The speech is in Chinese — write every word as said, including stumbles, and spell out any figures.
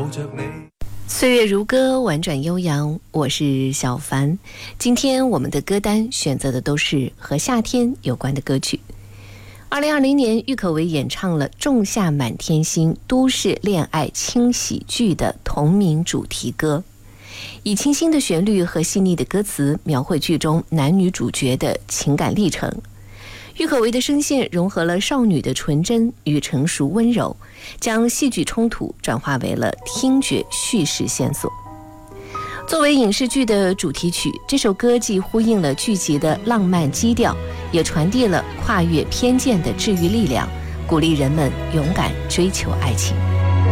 抱着你。 岁月如歌，婉转悠扬，我是小凡。今天我们的歌单选择的都是和夏天有关的歌曲。二零二零年，郁可唯演唱了《仲夏满天星》都市恋爱轻喜剧的同名主题歌，以清新的旋律和细腻的歌词描绘剧中男女主角的情感历程。郁可唯的声线融合了少女的纯真与成熟温柔，将戏剧冲突转化为了听觉叙事线索。作为影视剧的主题曲，这首歌既呼应了剧集的浪漫基调，也传递了跨越偏见的治愈力量，鼓励人们勇敢追求爱情。